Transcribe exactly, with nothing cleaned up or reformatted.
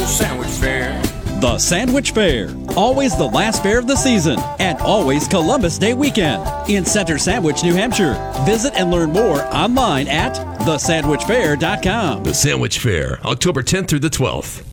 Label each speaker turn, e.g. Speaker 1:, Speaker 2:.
Speaker 1: Sandwich Fair.
Speaker 2: The Sandwich Fair, always the last fair of the season, and always Columbus Day weekend in Center Sandwich, New Hampshire. Visit and learn more online at the sandwich fair dot com.
Speaker 3: The Sandwich Fair, October tenth through the twelfth.